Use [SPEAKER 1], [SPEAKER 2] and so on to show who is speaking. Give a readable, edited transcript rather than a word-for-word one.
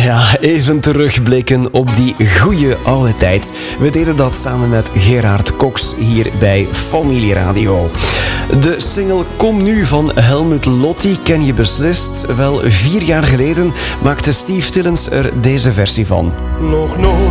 [SPEAKER 1] Ja, even terugblikken op die goeie oude tijd. We deden dat samen met Gerard Cox hier bij Familie Radio. De single Kom Nu van Helmut Lotti ken je beslist. Wel, 4 jaar geleden maakte Steve Tillens er deze versie van.
[SPEAKER 2] Nog nooit